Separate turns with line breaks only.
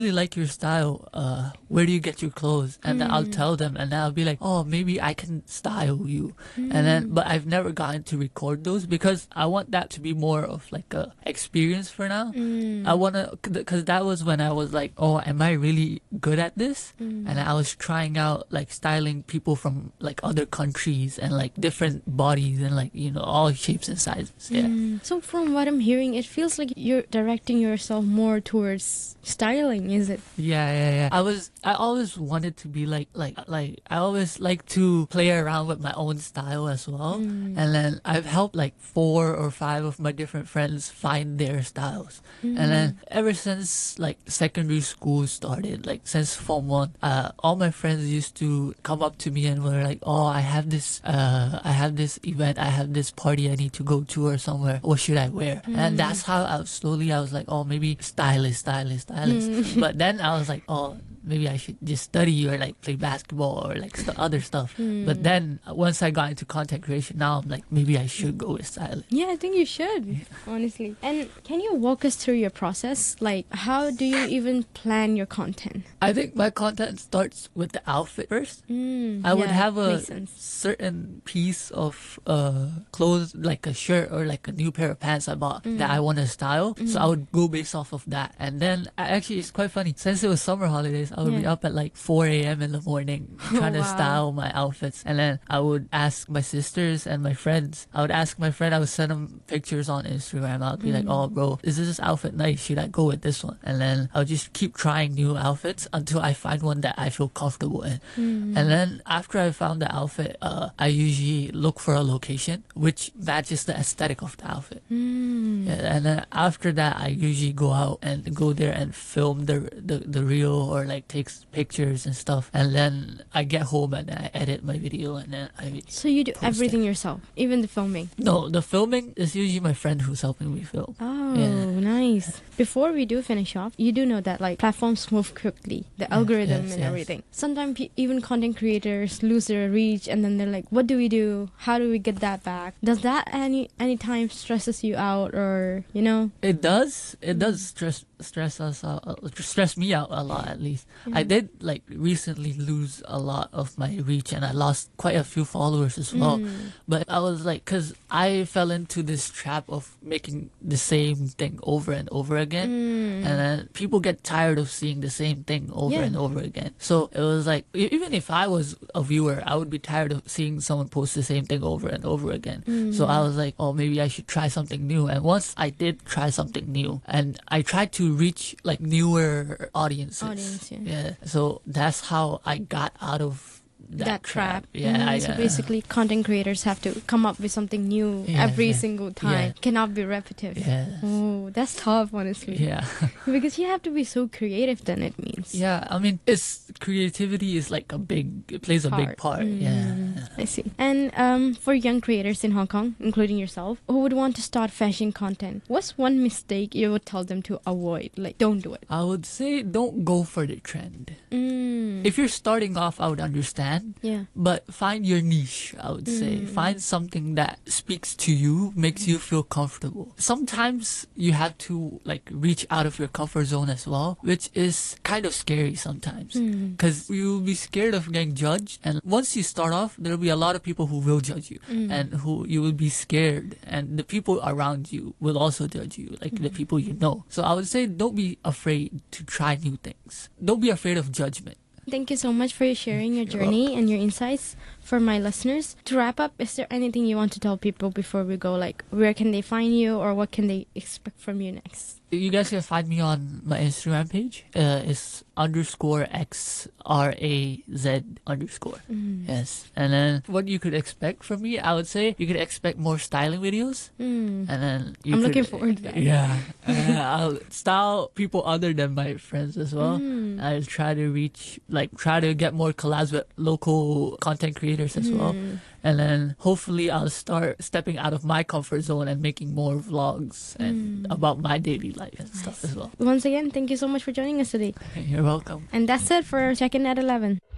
really like your style. Where do you get your clothes? And then I'll tell them, and then I'll be like, oh, maybe I can style you. And then, but I've never gotten to record those because I want that to be more of like a experience for now. I want to, because that was when I was like, oh, am I really good at this? And I was trying out like styling people from like other countries and like different bodies and like, you know, all shapes and sizes. Yeah.
So from what I'm hearing, it feels like you're directing yourself more towards styling, is it?
Yeah. I always wanted to be like I always like to play around with my own style as well. And then I've helped like 4 or 5 of my different friends find their styles. And then ever since like secondary school started, like since Form 1, all my friends used to come up to me and were like, oh, I have this event, I have this party I need to go to or somewhere. What should I wear? And that's how I was like, oh, maybe stylist. But then I was like, oh, maybe I should just study or like play basketball or like other stuff. But then once I got into content creation, now I'm like, maybe I should go with stylist.
Yeah, I think you should, honestly. And can you walk us through your process? Like, how do you even plan your content?
I think my content starts with the outfit first. I would have a certain piece of clothes, like a shirt or like a new pair of pants I bought that I want to style. So I would go based off of that. And then actually, it's quite funny. Since it was summer holidays, I would be up at like 4 a.m. in the morning trying to style my outfits. And then I would ask my sisters and my friends. I would send them pictures on Instagram. I would be like, oh, bro, is this outfit nice? Should I go with this one? And then I would just keep trying new outfits until I find one that I feel comfortable in. And then after I found the outfit, I usually look for a location which matches the aesthetic of the outfit. And then after that, I usually go out and go there and film the reel or like takes pictures and stuff. And then I get home and I edit my video and then I
So you do everything yourself, even the filming?
No, the filming is usually my friend who's helping me film.
Oh, nice. Before we do finish off, you do know that like platforms move quickly, the algorithm and everything. Sometimes even content creators lose their reach and then they're like, what do we do? How do we get that back? Does that any time stresses you out, or, you know?
It does stress me out a lot, at least. I did like recently lose a lot of my reach and I lost quite a few followers as well. But I was like, because I fell into this trap of making the same thing over and over again. And then people get tired of seeing the same thing over and over again. So it was like, even if I was a viewer, I would be tired of seeing someone post the same thing over and over again. So I was like, oh, maybe I should try something new. And once I did try something new and I tried to reach like newer audiences. So that's how I got out of that trap.
So basically content creators have to come up with something new every single time. Cannot be repetitive. Oh, that's tough, honestly. Because you have to be so creative, then it means.
I mean, creativity is like it plays a big part.
I see. And for young creators in Hong Kong, including yourself, who would want to start fashion content, what's one mistake you would tell them to avoid? Like, don't do it.
I would say don't go for the trend. If you're starting off, I would understand. But find your niche, I would say. Find something that speaks to you, makes you feel comfortable. Sometimes you have to like reach out of your comfort zone as well, which is kind of scary sometimes. Because you'll be scared of getting judged. And once you start off, there'll be a lot of people who will judge you and who you will be scared. And the people around you will also judge you, like the people you know. So I would say don't be afraid to try new things. Don't be afraid of judgment.
Thank you so much for sharing your journey and your insights for my listeners. To wrap up, is there anything you want to tell people before we go? Like, where can they find you or what can they expect from you next?
You guys can find me on my Instagram page. It's _XRAZ_. Yes. And then what you could expect from me, I would say you could expect more styling videos. And then
I'm looking forward to that.
I'll style people other than my friends as well. I'll try to get more collabs with local content creators as well. And then hopefully I'll start stepping out of my comfort zone and making more vlogs and about my daily life and stuff as well.
Once again, thank you so much for joining us today.
You're welcome.
And that's it for Check-in at 11.